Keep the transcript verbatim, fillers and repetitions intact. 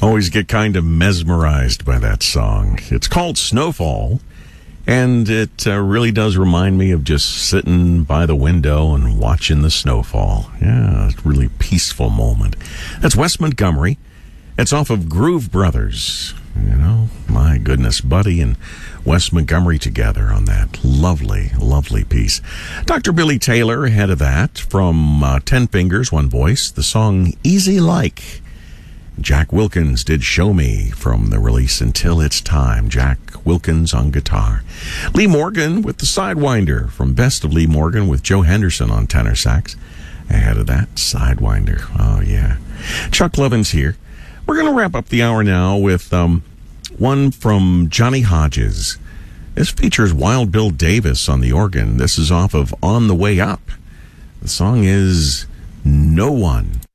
Always get kind of mesmerized by that song. It's called Snowfall, and it uh, really does remind me of just sitting by the window and watching the snowfall. Yeah, it's a really peaceful moment. That's Wes Montgomery. It's off of Groove Brothers. You know, my goodness, Buddy and Wes Montgomery together on that lovely, lovely piece. Doctor Billy Taylor ahead of that from uh, Ten Fingers, One Voice, the song Easy Like. Jack Wilkins did Show Me from the release Until It's Time. Jack Wilkins on guitar. Lee Morgan with the Sidewinder from Best of Lee Morgan with Joe Henderson on tenor sax. Ahead of that, Sidewinder. Oh, yeah. Chuck Lovins here. We're going to wrap up the hour now with um, one from Johnny Hodges. This features Wild Bill Davis on the organ. This is off of On the Way Up. The song is No One.